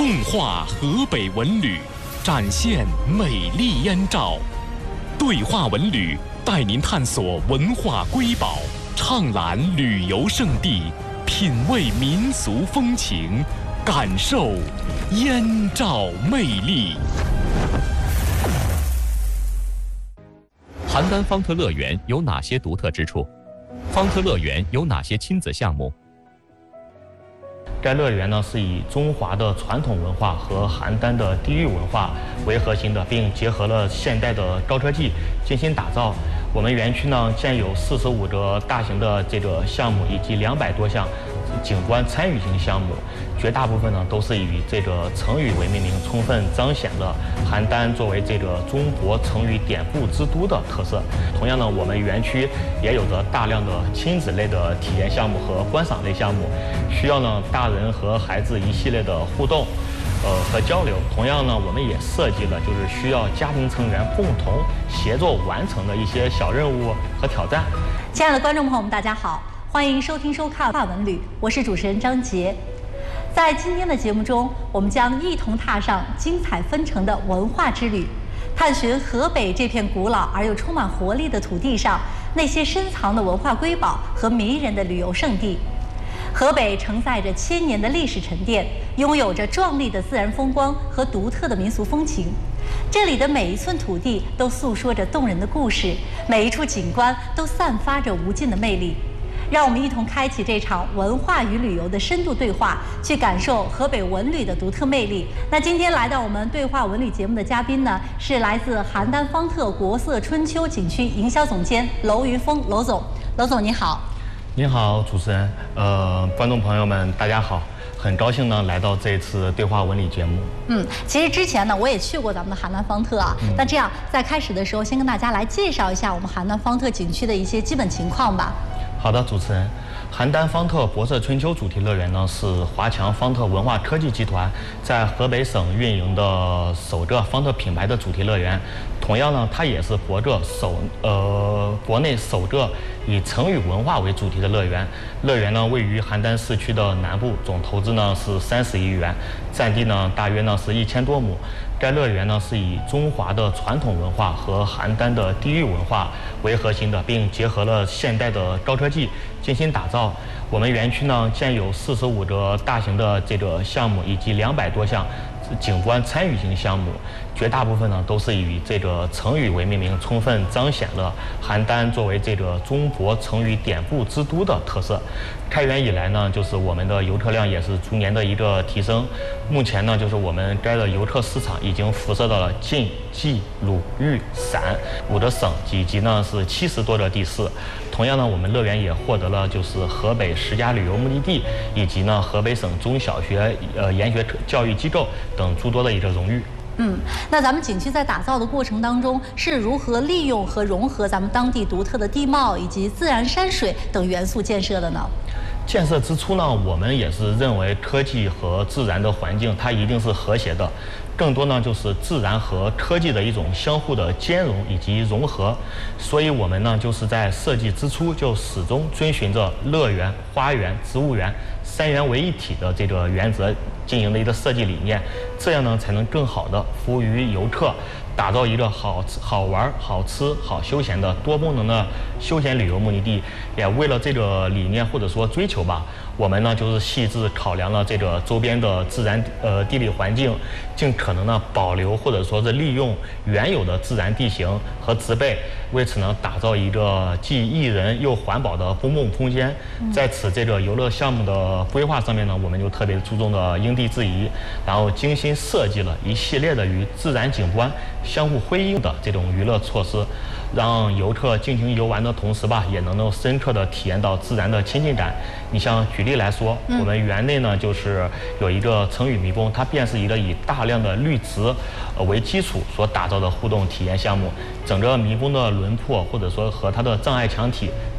共话河北文旅，展现美丽燕赵。对话文旅带您探索文化瑰宝，畅览旅游胜地，品味民俗风情，感受燕赵魅力。 邯郸方特乐园有哪些独特之处？方特乐园有哪些亲子项目？ 该乐园呢是以中华的传统文化和邯郸的地域文化为核心的，并结合了现代的高科技精心打造。我们园区呢建有45个大型的这个项目，以及200多项景观参与型项目，绝大部分呢都是以这个成语为命名，充分彰显了邯郸作为这个中国成语典故之都的特色。同样呢，我们园区也有着大量的亲子类的体验项目和观赏类项目，需要呢大人和孩子一系列的互动和交流。同样呢，我们也设计了就是需要家庭成员共同协作完成的一些小任务和挑战。 亲爱的观众朋友们，大家好，欢迎收听收看《话文旅》，我是主持人张杰。在今天的节目中，我们将一同踏上精彩纷呈的文化之旅，探寻河北这片古老而又充满活力的土地上那些深藏的文化瑰宝和迷人的旅游胜地。河北承载着千年的历史沉淀，拥有着壮丽的自然风光和独特的民俗风情。这里的每一寸土地都诉说着动人的故事，每一处景观都散发着无尽的魅力。让我们一同开启这场文化与旅游的深度对话，去感受河北文旅的独特魅力。那今天来到我们对话文旅节目的嘉宾呢，是来自邯郸方特国色春秋景区营销总监娄云峰娄总。娄总你好。 你好，主持人，观众朋友们，大家好，很高兴呢来到这次对话文旅节目。 其实之前呢我也去过咱们的邯郸方特啊。那这样在开始的时候，先跟大家来介绍一下我们邯郸方特景区的一些基本情况吧。 好的，主持人。邯郸方特国色春秋主题乐园呢，是华强方特文化科技集团在河北省运营的首个方特品牌的主题乐园。同样呢，它也是国内首个以成语文化为主题的乐园。乐园呢位于邯郸市区的南部，总投资呢是30亿元，占地呢大约呢是1000多亩。该乐园呢是以中华的传统文化和邯郸的地域文化为核心的，并结合了现代的高科技精心打造。我们园区呢建有45个大型的这个项目，以及200多项景观参与型项目，绝大部分呢都是以这个成语为命名，充分彰显了邯郸作为这个中国成语典故之都的特色。开园以来呢，就是我们的游客量也是逐年的一个提升。目前呢，就是我们该的游客市场已经辐射到了晋、冀、鲁、豫、陕5个省，以及呢是70多个地市。同样呢，我们乐园也获得了就是河北10家旅游目的地，以及呢河北省中小学研学教育机构等诸多的一个荣誉。 那咱们景区在打造的过程当中，是如何利用和融合咱们当地独特的地貌以及自然山水等元素建设的呢？ 建设之初呢，我们也是认为科技和自然的环境它一定是和谐的，更多呢就是自然和科技的一种相互的兼容以及融合。所以我们呢就是在设计之初就始终遵循着乐园、花园、植物园3园为一体的这个原则经营的一个设计理念，这样呢才能更好的服务于游客，打造一个好玩、好吃、好休闲的多功能的休闲旅游目的地。也为了这个理念或者说追求吧，我们呢就是细致考量了这个周边的自然地理环境，尽可能呢保留或者说是利用原有的自然地形和植被，为此呢打造一个既宜人又环保的公共空间。在此这个游乐项目的规划上面呢，我们就特别注重的因地制宜，然后精心设计了一系列的与自然景观相互辉映的这种娱乐措施，让游客尽情游玩的同时吧，也能够深刻的体验到自然的亲近感。你像举例来说，我们园内呢就是有一个成语迷宫，它便是一个以大量的绿植为基础所打造的互动体验项目。整个迷宫的轮廓或者说和它的障碍墙体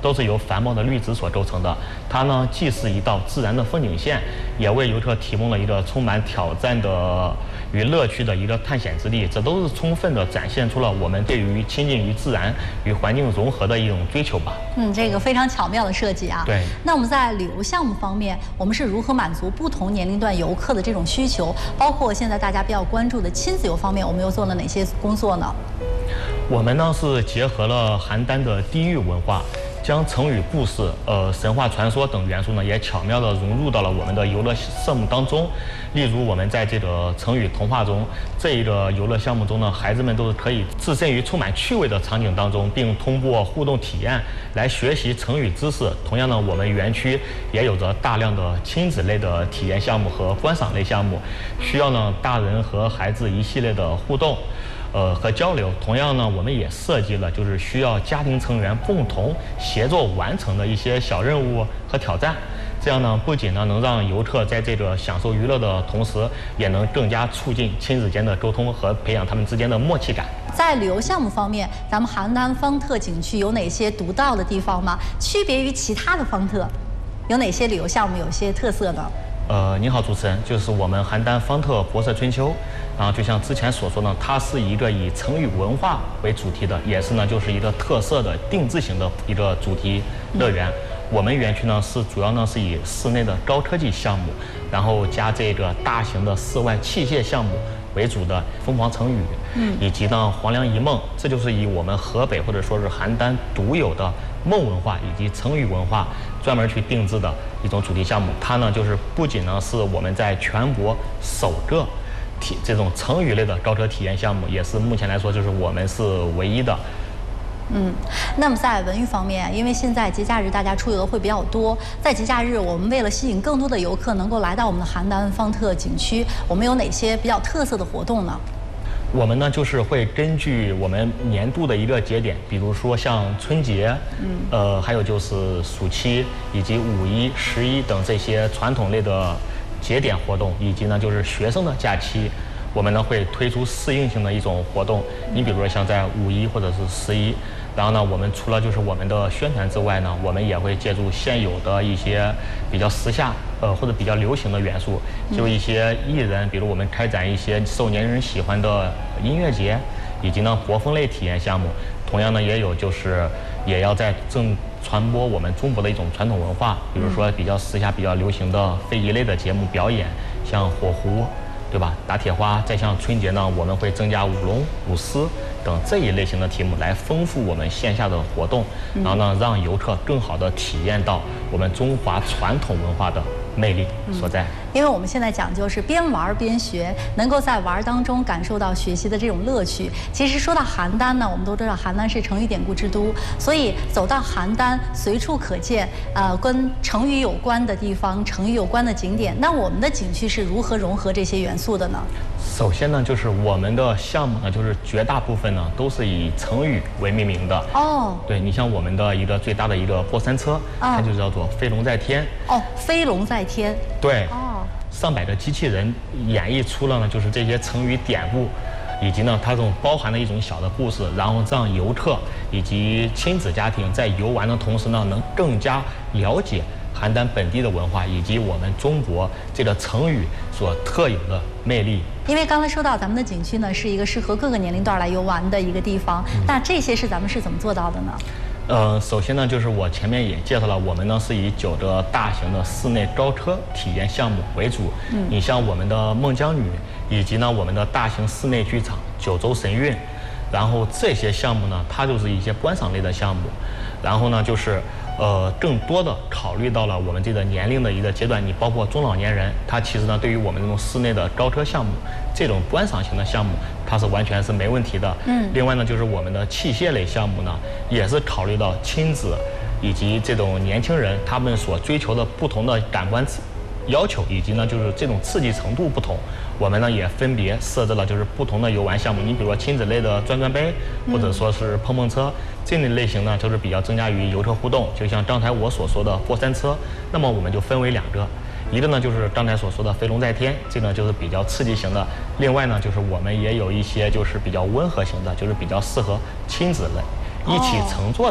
都是由繁茂的绿植所构成的。它呢既是一道自然的风景线，也为游客提供了一个充满挑战的与乐趣的一个探险之地。这都是充分的展现出了我们对于亲近于自然与环境融合的一种追求吧。 这个非常巧妙的设计啊。 对。 那我们在旅游项目方面，我们是如何满足不同年龄段游客的这种需求？包括现在大家比较关注的亲子游方面，我们又做了哪些工作呢？ 我们呢是结合了邯郸的地域文化，将成语故事、神话传说等元素呢，也巧妙地融入到了我们的游乐项目当中。例如，我们在这个成语童话中，这一个游乐项目中呢，孩子们都是可以置身于充满趣味的场景当中，并通过互动体验来学习成语知识。同样呢，我们园区也有着大量的亲子类的体验项目和观赏类项目，需要呢大人和孩子一系列的互动。和交流。同样呢，我们也设计了就是需要家庭成员共同协作完成的一些小任务和挑战。这样呢，不仅呢能让游客在这个享受娱乐的同时，也能更加促进亲子间的沟通和培养他们之间的默契感。 在旅游项目方面，咱们邯郸方特景区有哪些独到的地方吗？区别于其他的方特，有哪些旅游项目有些特色呢？ 您好，主持人，就是我们邯郸方特博色春秋，然后就像之前所说呢，它是一个以成语文化为主题的，也是呢就是一个特色的定制型的一个主题乐园。我们园区呢是主要呢是以室内的高科技项目，然后加这个大型的室外器械项目为主的疯狂成语，以及呢黄粱一梦，这就是以我们河北或者说是邯郸独有的梦文化以及成语文化专门去定制的一种主题项目。它呢就是不仅呢是我们在全国首个这种成语类的高科体验项目，也是目前来说就是我们是唯一的。 那么在文娱方面，因为现在节假日大家出游会比较多，在节假日我们为了吸引更多的游客能够来到我们的邯郸方特景区，我们有哪些比较特色的活动呢？ 我们呢就是会根据我们年度的一个节点，比如说像春节，还有就是暑期以及五一、11等这些传统类的节点活动，以及呢就是学生的假期，我们呢会推出适应性的一种活动。你比如说像在五一或者是11。然后呢，我们除了就是我们的宣传之外呢，我们也会借助现有的一些比较时下或者比较流行的元素，就一些艺人，比如我们开展一些受年轻人喜欢的音乐节，以及呢国风类体验项目。同样呢，也有就是也要在传播我们中国的一种传统文化，比如说比较时下比较流行的非遗类的节目表演，像火狐，对吧？打铁花。再像春节呢，我们会增加舞龙、舞狮等这一类型的题目，来丰富我们线下的活动，然后呢，让游客更好的体验到我们中华传统文化的魅力所在。 因为我们现在讲究是边玩边学，能够在玩当中感受到学习的这种乐趣。其实说到邯郸呢，我们都知道邯郸是成语典故之都，所以走到邯郸，随处可见跟成语有关的地方、成语有关的景点。那我们的景区是如何融合这些元素的呢？ 首先呢，就是我们的项目呢，就是绝大部分呢都是以成语为命名的。 哦， 对，你像我们的一个最大的一个过山车，它就叫做飞龙在天。 哦，飞龙在天。 对。 哦。 上百个机器人演绎出了呢，就是这些成语典故，以及呢它这种包含的一种小的故事，然后让游客以及亲子家庭在游玩的同时呢，能更加了解邯郸本地的文化以及我们中国这个成语所特有的魅力。 因为刚才说到咱们的景区呢，是一个适合各个年龄段来游玩的一个地方，那这些是咱们是怎么做到的呢？ 首先呢，就是我前面也介绍了，我们呢是以9个大型的室内高科体验项目为主。你像我们的孟姜女，以及呢我们的大型室内剧场九州神韵，然后这些项目呢，它就是一些观赏类的项目。然后呢，就是更多的考虑到了我们这个年龄的一个阶段，你包括中老年人，他其实呢对于我们这种室内的高科项目，这种观赏型的项目，它是完全是没问题的。另外呢，就是我们的器械类项目呢，也是考虑到亲子以及这种年轻人他们所追求的不同的感官要求，以及呢就是这种刺激程度不同，我们呢也分别设置了就是不同的游玩项目。你比如说亲子类的转转杯，或者说是碰碰车，这类类型呢就是比较增加于游客互动，就像刚才我所说的过山车，那么我们就分为2个，一个呢就是刚才所说的飞龙在天，这个就是比较刺激型的。另外呢就是我们也有一些就是比较温和型的，就是比较适合亲子类一起乘坐的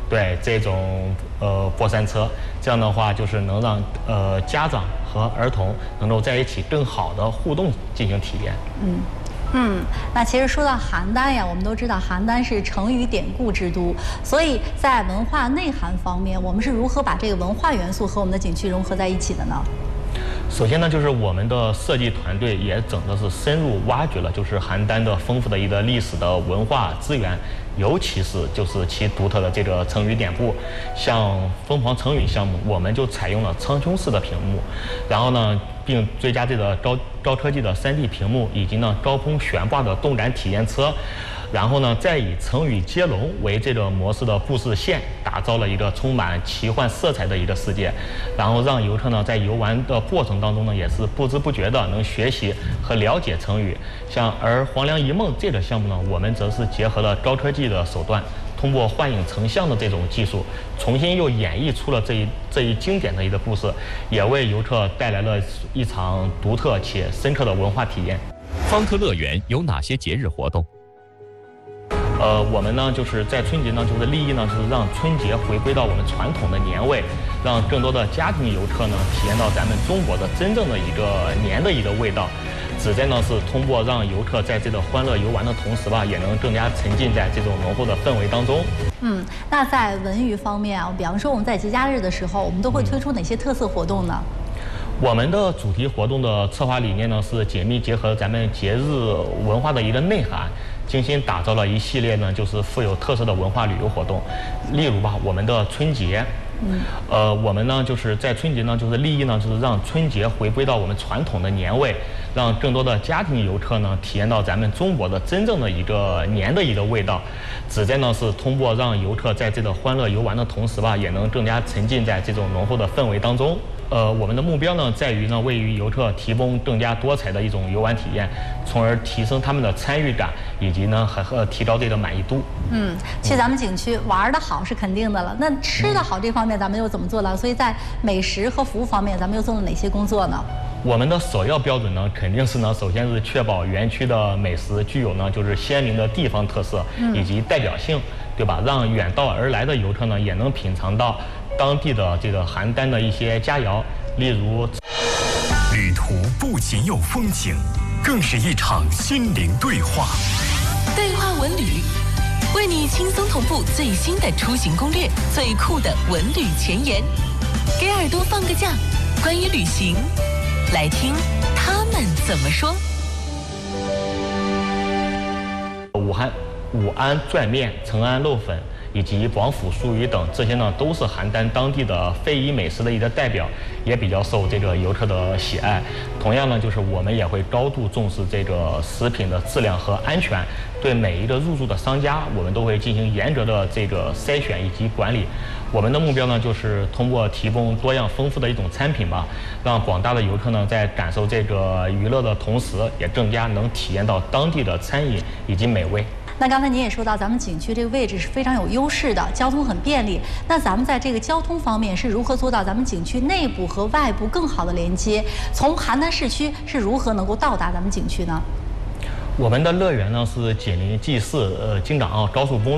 对这种过山车，这样的话就是能让家长和儿童能够在一起更好的互动进行体验。 那其实说到邯郸呀，我们都知道邯郸是成语典故之都，所以在文化内涵方面，我们是如何把这个文化元素和我们的景区融合在一起的呢？ 首先呢，就是我们的设计团队也整个是深入挖掘了就是邯郸的丰富的一个历史的文化资源，尤其是就是其独特的这个成语典故。像疯狂成语项目，我们就采用了苍穹式的屏幕，然后呢，并追加这个高科技的3D 屏幕，以及呢高空悬挂的动感体验车。然后呢，再以成语接龙为这个模式的布置线，打造了一个充满奇幻色彩的一个世界，然后让游客呢在游玩的过程当中呢，也是不知不觉的能学习和了解成语。而黄粱一梦这个项目呢，我们则是结合了高科技的手段，通过幻影成像的这种技术，重新又演绎出了这一经典的一个故事，也为游客带来了一场独特且深刻的文化体验。 方特乐园有哪些节日活动？ 我们呢就是在春节呢，就是立意呢，就是让春节回归到我们传统的年味，让更多的家庭游客呢体验到咱们中国的真正的一个年的一个味道。旨在呢是通过让游客在这个欢乐游玩的同时吧，也能更加沉浸在这种浓厚的氛围当中。 那在文娱方面啊，比方说我们在节假日的时候，我们都会推出哪些特色活动呢？ 我们的主题活动的策划理念呢是紧密结合咱们节日文化的一个内涵，精心打造了一系列呢就是富有特色的文化旅游活动。例如吧，我们的春节，我们呢就是在春节呢就是立意呢就是让春节回归到我们传统的年味，让更多的家庭游客呢体验到咱们中国的真正的一个年的一个味道。旨在呢是通过让游客在这个欢乐游玩的同时吧，也能更加沉浸在这种浓厚的氛围当中。我们的目标呢，在于呢，为于游客提供更加多彩的一种游玩体验，从而提升他们的参与感，以及呢，和提高这个满意度。 去咱们景区玩得好是肯定的了，那吃得好这方面咱们又怎么做到？所以在美食和服务方面，咱们又做了哪些工作呢？ 我们的首要标准呢，肯定是呢，首先是确保园区的美食具有呢，就是鲜明的地方特色以及代表性，对吧？让远道而来的游客呢，也能品尝到当地的这个邯郸的一些佳肴，例如。 旅途不仅有风景，更是一场心灵对话。 对话文旅，为你轻松同步最新的出行攻略，最酷的文旅前沿，给耳朵放个假，关于旅行，来听他们怎么说。 武安拽面、成安肉粉以及广府酥鱼等，这些呢都是邯郸当地的非遗美食的一个代表，也比较受这个游客的喜爱。同样呢，就是我们也会高度重视这个食品的质量和安全，对每一个入驻的商家，我们都会进行严格的这个筛选以及管理。我们的目标呢，就是通过提供多样丰富的一种餐品吧，让广大的游客呢在感受这个娱乐的同时，也更加能体验到当地的餐饮以及美味。 那刚才您也说到，咱们景区这个位置是非常有优势的，交通很便利。那咱们在这个交通方面是如何做到咱们景区内部和外部更好的连接？从邯郸市区是如何能够到达咱们景区呢？ 我们的乐园呢是紧邻G4京港澳高速公路。